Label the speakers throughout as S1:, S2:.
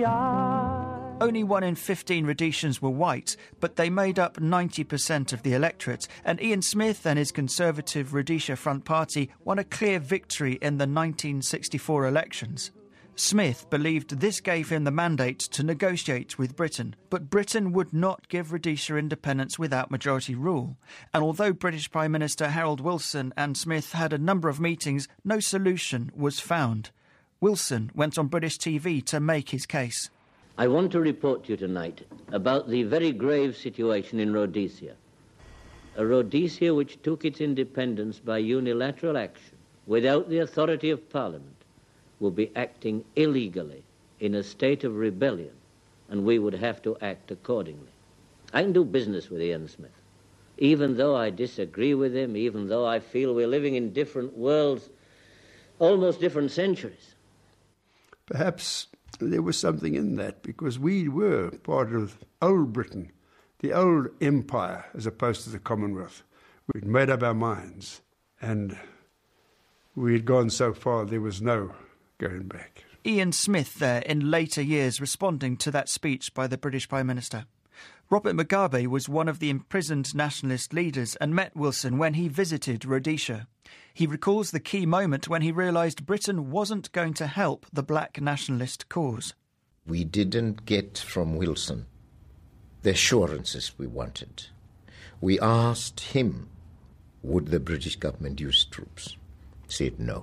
S1: UDI.
S2: Only 1 in 15 Rhodesians were white, but they made up 90% of the electorate, and Ian Smith and his Conservative Rhodesia Front Party won a clear victory in the 1964 elections. Smith believed this gave him the mandate to negotiate with Britain, but Britain would not give Rhodesia independence without majority rule. And although British Prime Minister Harold Wilson and Smith had a number of meetings, no solution was found. Wilson went on British TV to make his case.
S3: I want to report to you tonight about the very grave situation in Rhodesia. A Rhodesia which took its independence by unilateral action, without the authority of Parliament, would be acting illegally in a state of rebellion, and we would have to act accordingly. I can do business with Ian Smith, even though I disagree with him, even though I feel we're living in different worlds, almost different centuries.
S4: Perhaps there was something in that, because we were part of old Britain, the old empire, as opposed to the Commonwealth. We'd made up our minds, and we had gone so far there was no going back.
S2: Ian Smith there in later years responding to that speech by the British Prime Minister. Robert Mugabe was one of the imprisoned nationalist leaders and met Wilson when he visited Rhodesia. He recalls the key moment when he realised Britain wasn't going to help the black nationalist cause.
S5: We didn't get from Wilson the assurances we wanted. We asked him, would the British government use troops? He said no.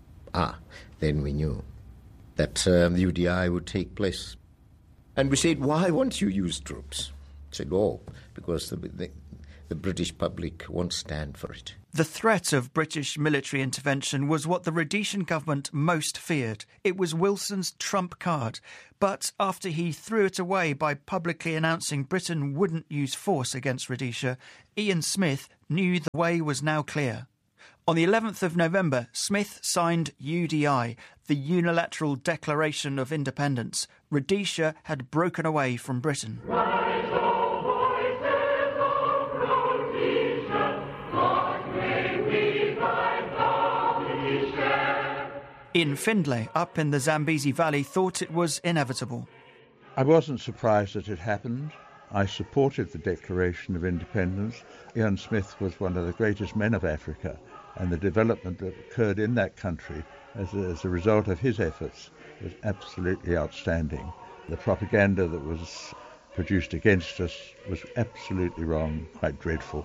S5: Then we knew that the UDI would take place. And we said, why won't you use troops? He said, because the British public won't stand for it.
S2: The threat of British military intervention was what the Rhodesian government most feared. It was Wilson's trump card. But after he threw it away by publicly announcing Britain wouldn't use force against Rhodesia, Ian Smith knew the way was now clear. On the 11th of November, Smith signed UDI, the Unilateral Declaration of Independence. Rhodesia had broken away from Britain. Ian Findlay, up in the Zambezi Valley, thought it was inevitable.
S6: I wasn't surprised that it happened. I supported the Declaration of Independence. Ian Smith was one of the greatest men of Africa, and the development that occurred in that country as a result of his efforts was absolutely outstanding. The propaganda that was produced against us was absolutely wrong, quite dreadful.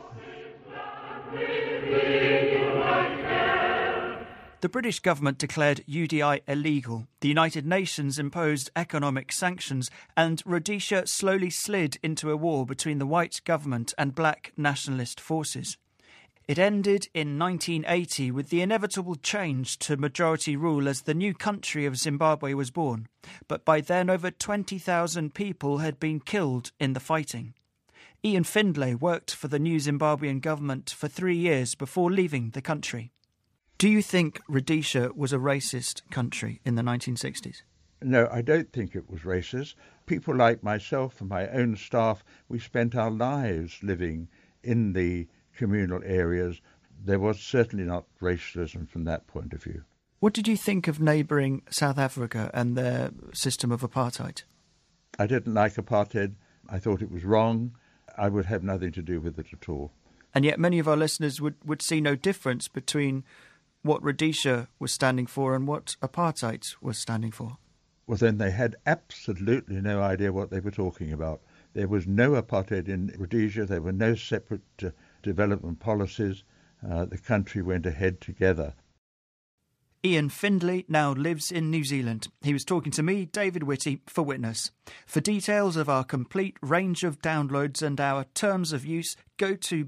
S2: The British government declared UDI illegal. The United Nations imposed economic sanctions, and Rhodesia slowly slid into a war between the white government and black nationalist forces. It ended in 1980 with the inevitable change to majority rule as the new country of Zimbabwe was born. But by then, over 20,000 people had been killed in the fighting. Ian Findlay worked for the new Zimbabwean government for 3 years before leaving the country. Do you think Rhodesia was a racist country in the 1960s?
S6: No, I don't think it was racist. People like myself and my own staff, we spent our lives living in the communal areas. There was certainly not racialism from that point of view.
S2: What did you think of neighbouring South Africa and their system of apartheid?
S6: I didn't like apartheid. I thought it was wrong. I would have nothing to do with it at all.
S2: And yet many of our listeners would see no difference between what Rhodesia was standing for and what apartheid was standing for.
S6: Well, then they had absolutely no idea what they were talking about. There was no apartheid in Rhodesia. There were no separate development policies. The country went ahead together.
S2: Ian Findlay now lives in New Zealand. He was talking to me, David Whitty, for Witness. For details of our complete range of downloads and our terms of use, go to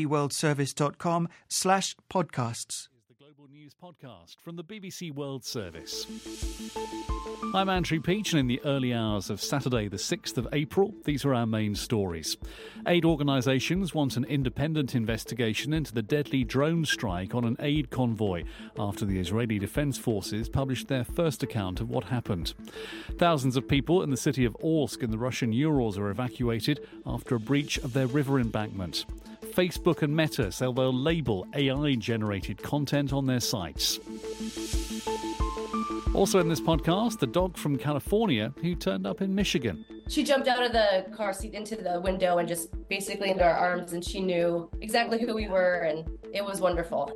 S2: bbcworldservice.com/podcasts.
S7: News podcast from the BBC World Service. I'm Andrew Peach, and in the early hours of Saturday the 6th of April, these are our main stories. Aid organisations want an independent investigation into the deadly drone strike on an aid convoy after the Israeli Defence Forces published their first account of what happened. Thousands of people in the city of Orsk in the Russian Urals are evacuated after a breach of their river embankment. Facebook and Meta say they'll label AI-generated content on their sites. Also in this podcast, the dog from California who turned up in Michigan.
S1: She jumped out of the car seat into the window and just basically into our arms, and she knew exactly who we were, and it was wonderful.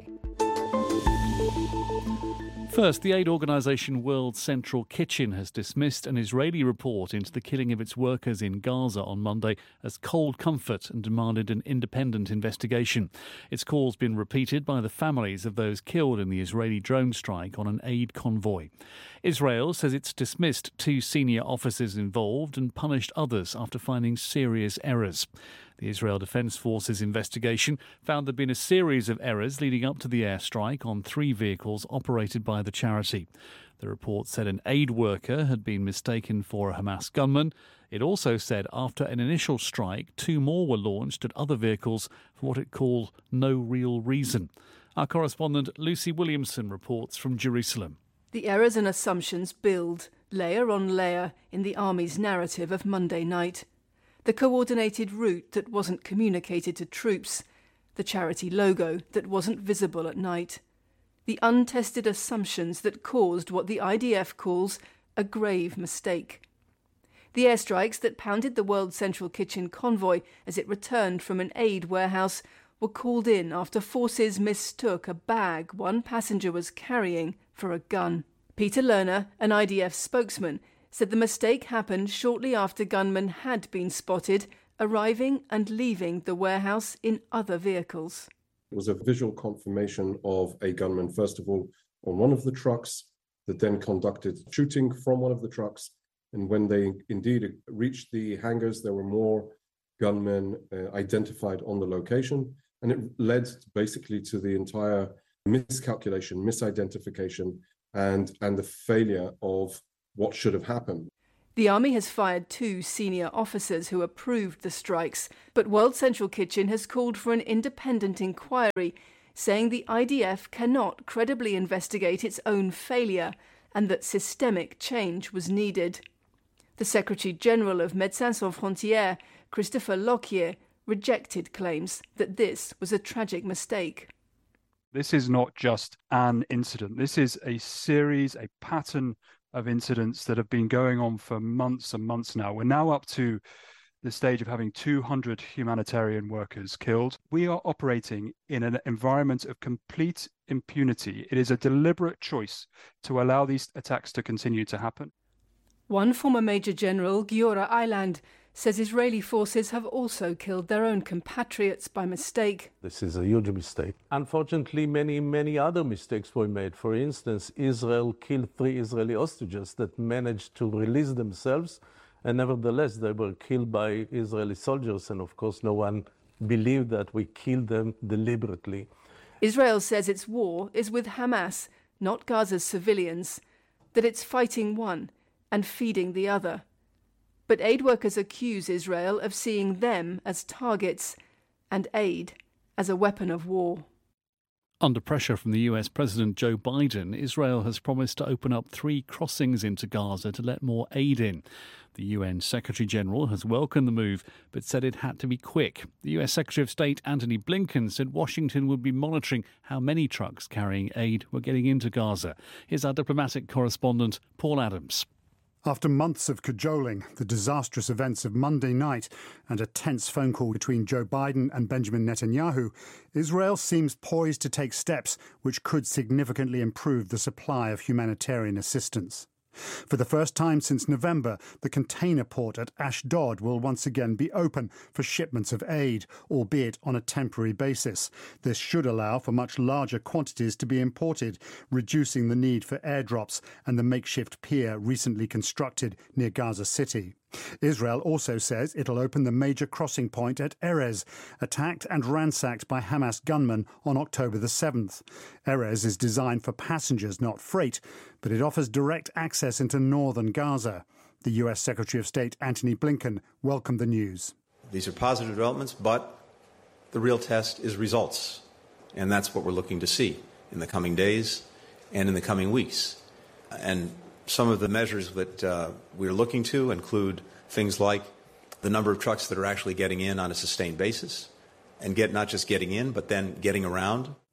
S7: First, the aid organisation World Central Kitchen has dismissed an Israeli report into the killing of its workers in Gaza on Monday as cold comfort and demanded an independent investigation. Its call's been repeated by the families of those killed in the Israeli drone strike on an aid convoy. Israel says it's dismissed 2 senior officers involved and punished others after finding serious errors. The Israel Defense Forces investigation found there'd been a series of errors leading up to the airstrike on 3 vehicles operated by the charity. The report said an aid worker had been mistaken for a Hamas gunman. It also said after an initial strike, 2 more were launched at other vehicles for what it called no real reason. Our correspondent Lucy Williamson reports from Jerusalem.
S8: The errors and assumptions build, layer on layer, in the army's narrative of Monday night. The coordinated route that wasn't communicated to troops, the charity logo that wasn't visible at night, the untested assumptions that caused what the IDF calls a grave mistake. The airstrikes that pounded the World Central Kitchen convoy as it returned from an aid warehouse were called in after forces mistook a bag one passenger was carrying for a gun. Peter Lerner, an IDF spokesman, said the mistake happened shortly after gunmen had been spotted arriving and leaving the warehouse in other vehicles.
S9: It was a visual confirmation of a gunman, first of all, on one of the trucks, that then conducted shooting from one of the trucks. And when they indeed reached the hangars, there were more gunmen identified on the location. And it led basically to the entire miscalculation, misidentification, and the failure of what should have happened.
S8: The army has fired 2 senior officers who approved the strikes, but World Central Kitchen has called for an independent inquiry, saying the IDF cannot credibly investigate its own failure and that systemic change was needed. The Secretary-General of Médecins Sans Frontières, Christopher Lockyer, rejected claims that this was a tragic mistake.
S10: This is not just an incident. This is a series, a pattern of incidents that have been going on for months and months now. We're now up to the stage of having 200 humanitarian workers killed. We are operating in an environment of complete impunity. It is a deliberate choice to allow these attacks to continue to happen.
S8: One former Major General, Giora Eiland, says Israeli forces have also killed their own compatriots by mistake.
S11: This is a huge mistake. Unfortunately, many other mistakes were made. For instance, Israel killed 3 Israeli hostages that managed to release themselves, and nevertheless they were killed by Israeli soldiers, and of course no one believed that we killed them deliberately.
S8: Israel says its war is with Hamas, not Gaza's civilians, that it's fighting one and feeding the other. But aid workers accuse Israel of seeing them as targets and aid as a weapon of war.
S7: Under pressure from the US President Joe Biden, Israel has promised to open up 3 crossings into Gaza to let more aid in. The UN Secretary-General has welcomed the move, but said it had to be quick. The US Secretary of State Antony Blinken said Washington would be monitoring how many trucks carrying aid were getting into Gaza. Here's our diplomatic correspondent, Paul Adams.
S12: After months of cajoling, the disastrous events of Monday night and a tense phone call between Joe Biden and Benjamin Netanyahu, Israel seems poised to take steps which could significantly improve the supply of humanitarian assistance. For the first time since November, the container port at Ashdod will once again be open for shipments of aid, albeit on a temporary basis. This should allow for much larger quantities to be imported, reducing the need for airdrops and the makeshift pier recently constructed near Gaza City. Israel also says it'll open the major crossing point at Erez, attacked and ransacked by Hamas gunmen on October the 7th. Erez is designed for passengers, not freight, but it offers direct access into northern Gaza. The US Secretary of State Antony Blinken welcomed the news.
S13: These are positive developments, but the real test is results. And that's what we're looking to see in the coming days and in the coming weeks. And some of the measures that we're looking to include things like the number of trucks that are actually getting in on a sustained basis and not just getting in, but then getting around.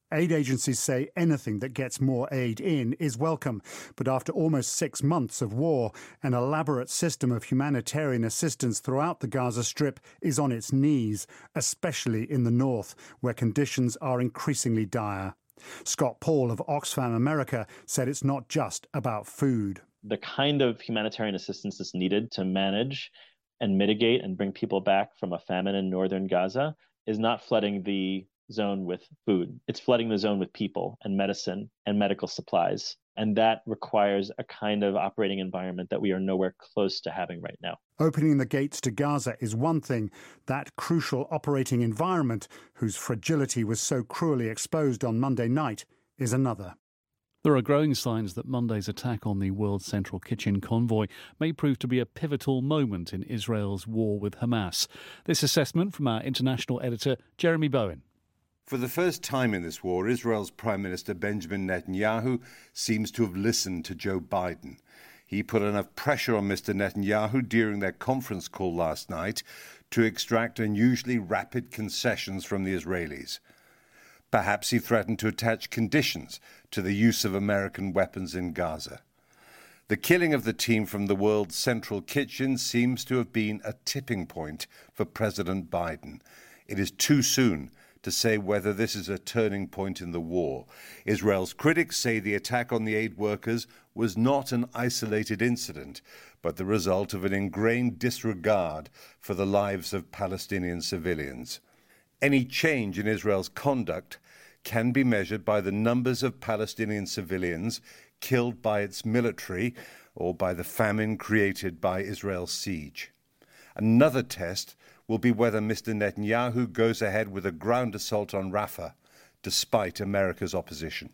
S12: Aid agencies say anything that gets more aid in is welcome. But after almost 6 months of war, an elaborate system of humanitarian assistance throughout the Gaza Strip is on its knees, especially in the north, where conditions are increasingly dire. Scott Paul of Oxfam America said it's not just about food.
S14: The kind of humanitarian assistance that's needed to manage and mitigate and bring people back from a famine in northern Gaza is not flooding the zone with food. It's flooding the zone with people and medicine and medical supplies. And that requires a kind of operating environment that we are nowhere close to having right now.
S12: Opening the gates to Gaza is one thing. That crucial operating environment, whose fragility was so cruelly exposed on Monday night, is another.
S7: There are growing signs that Monday's attack on the World Central Kitchen convoy may prove to be a pivotal moment in Israel's war with Hamas. This assessment from our international editor, Jeremy Bowen.
S15: For the first time in this war, Israel's Prime Minister Benjamin Netanyahu seems to have listened to Joe Biden. He put enough pressure on Mr. Netanyahu during their conference call last night to extract unusually rapid concessions from the Israelis. Perhaps he threatened to attach conditions to the use of American weapons in Gaza. The killing of the team from the World Central Kitchen seems to have been a tipping point for President Biden. It is too soon to say whether this is a turning point in the war. Israel's critics say the attack on the aid workers was not an isolated incident, but the result of an ingrained disregard for the lives of Palestinian civilians. Any change in Israel's conduct can be measured by the numbers of Palestinian civilians killed by its military or by the famine created by Israel's siege. Another test will be whether Mr. Netanyahu goes ahead with a ground assault on Rafah, despite America's opposition.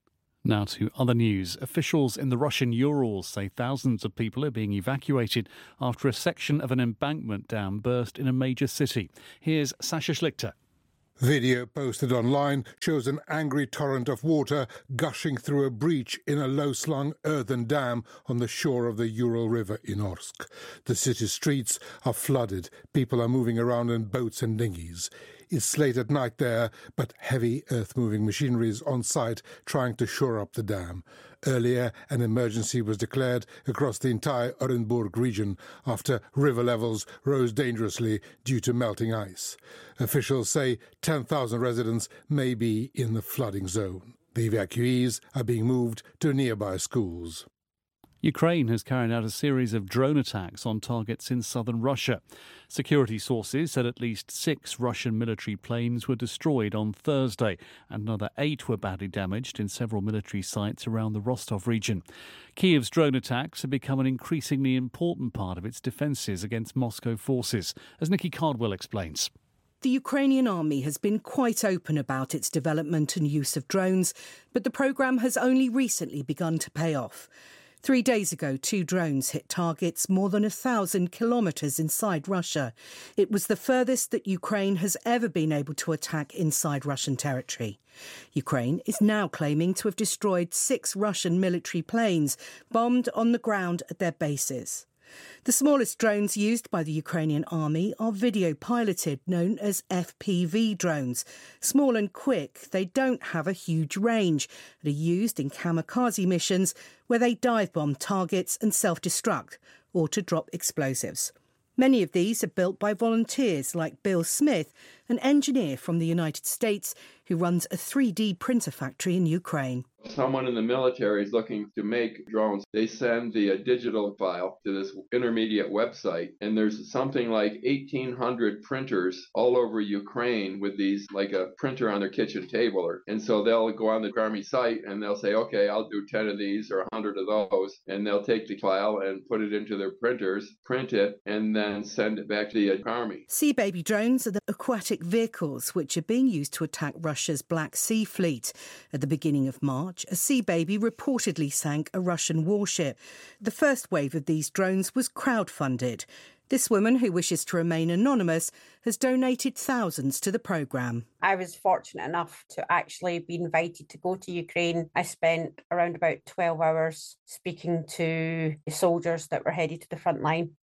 S7: Now to other news. Officials in the Russian Urals say thousands of people are being evacuated after a section of an embankment dam burst in a major city. Here's Sasha Schlichter.
S16: Video posted online shows an angry torrent of water gushing through a breach in a low-slung earthen dam on the shore of the Ural River in Orsk. The city's streets are flooded. People are moving around in boats and dinghies. It's late at night there, but heavy earth-moving machinery is on site trying to shore up the dam. Earlier, an emergency was declared across the entire Orenburg region after river levels rose dangerously due to melting ice. Officials say 10,000 residents may be in the flooding zone. The evacuees are being moved to nearby schools.
S7: Ukraine has carried out a series of drone attacks on targets in southern Russia. Security sources said at least 6 Russian military planes were destroyed on Thursday, and another 8 were badly damaged in several military sites around the Rostov region. Kyiv's drone attacks have become an increasingly important part of its defences against Moscow forces, as Nikki Cardwell explains.
S17: The Ukrainian army has been quite open about its development and use of drones, but the programme has only recently begun to pay off. 3 days ago, 2 drones hit targets more than 1,000 kilometres inside Russia. It was the furthest that Ukraine has ever been able to attack inside Russian territory. Ukraine is now claiming to have destroyed 6 Russian military planes bombed on the ground at their bases. The smallest drones used by the Ukrainian army are video-piloted, known as FPV drones. Small and quick, they don't have a huge range and are used in kamikaze missions where they dive-bomb targets and self-destruct, or to drop explosives. Many of these are built by volunteers like Bill Smith, an engineer from the United States who runs a 3D printer factory in Ukraine.
S18: Someone in the military is looking to make drones. They send the digital file to this intermediate website, and there's something like 1,800 printers all over Ukraine with these, like a printer on their kitchen table. And so they'll go on the Army site and they'll say, okay, I'll do 10 of these or 100 of those. And they'll take the file and put it into their printers, print it, and then send it back to the Army.
S17: Sea Baby drones are the aquatic vehicles which are being used to attack Russia's Black Sea Fleet. At the beginning of March, a Sea Baby reportedly sank a Russian warship. The first wave of these drones was crowdfunded. This woman, who wishes to remain anonymous, has donated thousands to the programme.
S19: I was fortunate enough to actually be invited to go to Ukraine. I spent around about 12 hours speaking to the soldiers that were headed to the front line.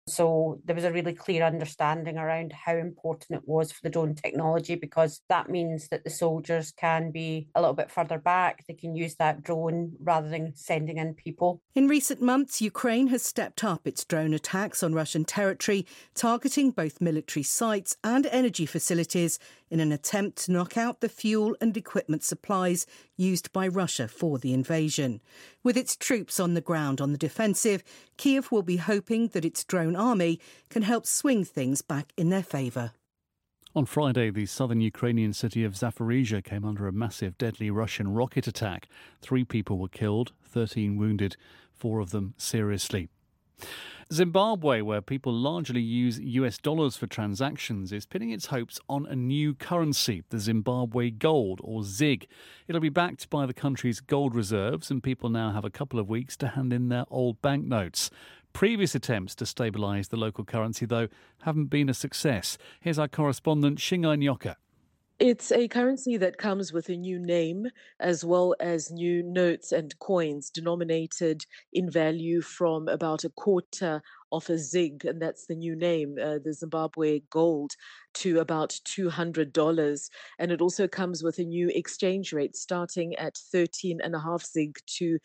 S19: So there was a really clear understanding around how important it was for the drone technology, because that means that the soldiers can be a little bit further back. They can use that drone rather than sending in people.
S17: In recent months, Ukraine has stepped up its drone attacks on Russian territory, targeting both military sites and energy facilities in an attempt to knock out the fuel and equipment supplies used by Russia for the invasion. With its troops on the ground on the defensive, Kyiv will be hoping that its drone army can help swing things back in their favour.
S7: On Friday, the southern Ukrainian city of Zaporizhzhia came under a massive, deadly Russian rocket attack. 3 people were killed, 13 wounded, 4 of them seriously. Zimbabwe, where people largely use US dollars for transactions, is pinning its hopes on a new currency, the Zimbabwe Gold, or ZiG. It'll be backed by the country's gold reserves, and people now have a couple of weeks to hand in their old banknotes. Previous attempts to stabilise the local currency, though, haven't been a success. Here's our correspondent, Shingai Nyoka.
S20: It's a currency that comes with a new name, as well as new notes and coins denominated in value from about a quarter of a ZiG, and that's the new name, the Zimbabwe Gold, to about $200. And it also comes with a new exchange rate starting at 13.5 ZiG to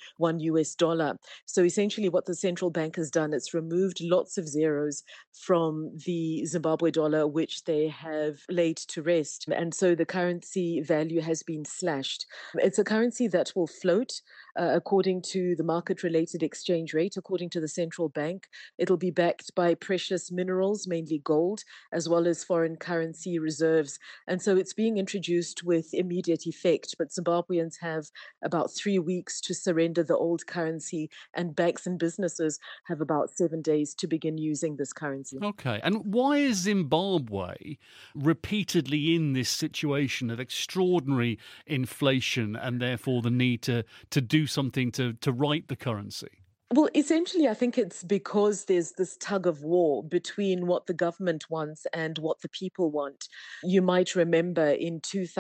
S20: $1. So essentially what the central bank has done, it's removed lots of zeros from the Zimbabwe dollar, which they have laid to rest. And so the currency value has been slashed. It's a currency that will float according to the market-related exchange rate, according to the central bank. It'll be backed by precious minerals, mainly gold, as well as foreign currency reserves. And so it's being introduced with immediate effect. But Zimbabweans have about 3 weeks to surrender the old currency, and banks and businesses have about 7 days to begin using this currency.
S7: OK. And why is Zimbabwe repeatedly in this situation of extraordinary inflation and therefore the need to do something to right the currency?
S20: Well, essentially, I think it's because there's this tug of war between what the government wants and what the people want. You might remember in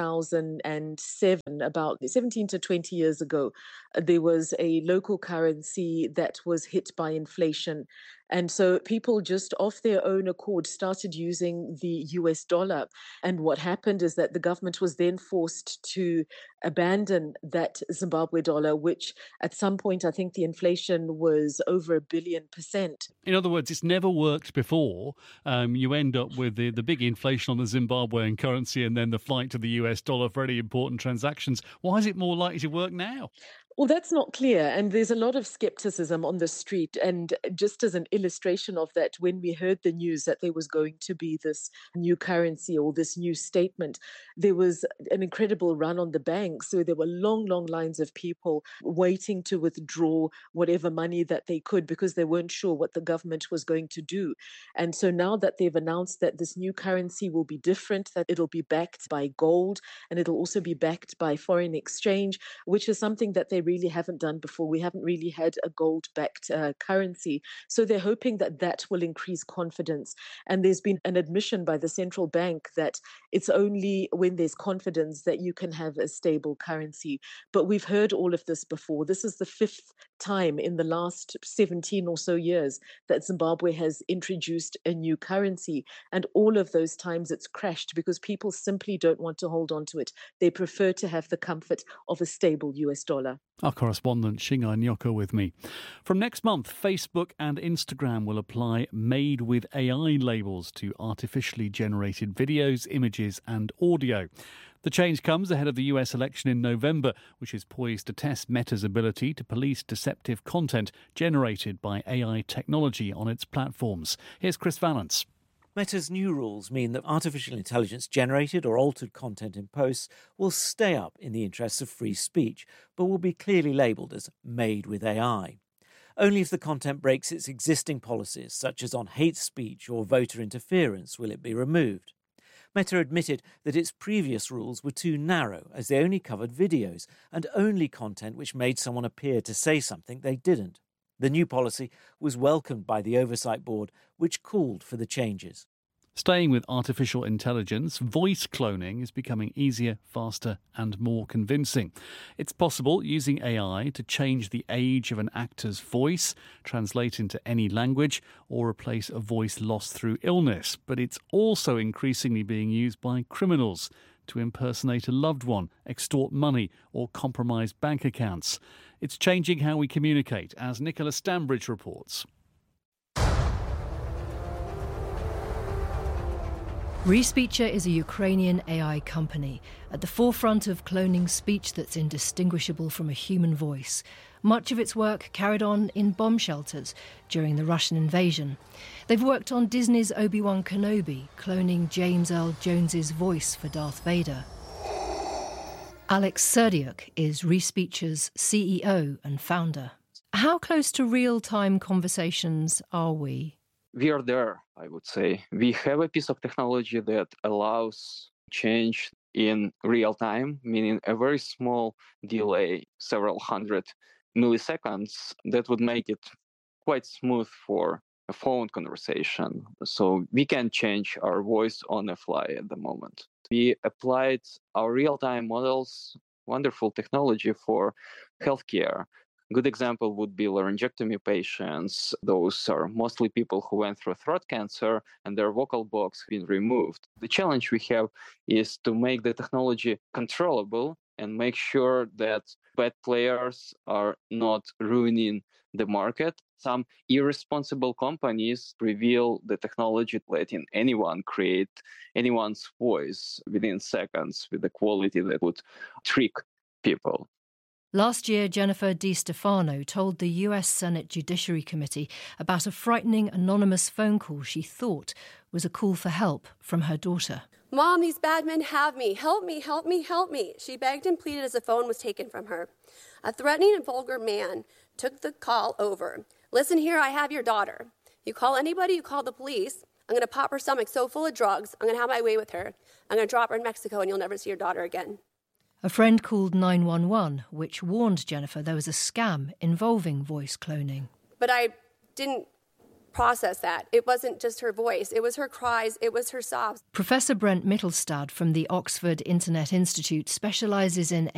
S20: 2007, about 17 to 20 years ago, there was a local currency that was hit by inflation. And so people just off their own accord started using the US dollar. And what happened is that the government was then forced to abandon that Zimbabwe dollar, which at some point, I think the inflation was over 1 billion%.
S7: In other words, it's never worked before. You end up with the big inflation on the Zimbabwean currency and then the flight to the US dollar for any important transactions. Why is it more likely to work now?
S20: Well, that's not clear. And there's a lot of skepticism on the street. And just as an illustration of that, when we heard the news that there was going to be this new currency or this new statement, there was an incredible run on the banks. So there were long, long lines of people waiting to withdraw whatever money that they could because they weren't sure what the government was going to do. And so now that they've announced that this new currency will be different, that it'll be backed by gold and it'll also be backed by foreign exchange, which is something that they really haven't done before. We haven't really had a gold-backed currency. So they're hoping that that will increase confidence. And there's been an admission by the central bank that it's only when there's confidence that you can have a stable currency. But we've heard all of this before. This is the 5th time in the last 17 or so years that Zimbabwe has introduced a new currency. And all of those times it's crashed because people simply don't want to hold on to it. They prefer to have the comfort of a stable US dollar.
S7: Our correspondent Shingai Nyoka with me. From next month, Facebook and Instagram will apply Made with AI labels to artificially generated videos, images and audio. The change comes ahead of the US election in November, which is poised to test Meta's ability to police deceptive content generated by AI technology on its platforms. Here's Chris Vallance.
S21: Meta's new rules mean that artificial intelligence generated or altered content in posts will stay up in the interests of free speech, but will be clearly labelled as made with AI. Only if the content breaks its existing policies, such as on hate speech or voter interference, will it be removed. Meta admitted that its previous rules were too narrow, as they only covered videos and only content which made someone appear to say something they didn't. The new policy was welcomed by the Oversight Board, which called for the changes.
S7: Staying with artificial intelligence, voice cloning is becoming easier, faster and more convincing. It's possible using AI to change the age of an actor's voice, translate into any language or replace a voice lost through illness. But it's also increasingly being used by criminals to impersonate a loved one, extort money or compromise bank accounts. It's changing how we communicate, as Nicola Stambridge reports.
S3: Respeecher is a Ukrainian AI company at the forefront of cloning speech that's indistinguishable from a human voice. Much of its work carried on in bomb shelters during the Russian invasion. They've worked on Disney's Obi-Wan Kenobi, cloning James Earl Jones's voice for Darth Vader. Alex Serdiuk is Respeecher's CEO and founder. How close to real-time conversations are we?
S22: We are there, I would say. We have a piece of technology that allows change in real time, meaning a very small delay, several hundred milliseconds, that would make it quite smooth for a phone conversation. So we can change our voice on the fly at the moment. We applied our real-time models, wonderful technology for healthcare. Good example would be laryngectomy patients. Those are mostly people who went through throat cancer and their vocal box been removed. The challenge we have is to make the technology controllable and make sure that bad players are not ruining the market. Some irresponsible companies reveal the technology, letting anyone create anyone's voice within seconds with a quality that would trick people.
S3: Last year, Jennifer DiStefano told the US Senate Judiciary Committee about a frightening anonymous phone call she thought was a call for help from her daughter.
S23: "Mom, these bad men have me. Help me, help me, help me." She begged and pleaded as the phone was taken from her. A threatening and vulgar man took the call over. "Listen here, I have your daughter. You call anybody, you call the police. I'm going to pop her stomach so full of drugs, I'm going to have my way with her. I'm going to drop her in Mexico and you'll never see your daughter again."
S3: A friend called 911, which warned Jennifer there was a scam involving voice cloning.
S23: But I didn't process that. It wasn't just her voice. It was her cries. It was her sobs.
S3: Professor Brent Mittelstad from the Oxford Internet Institute specialises in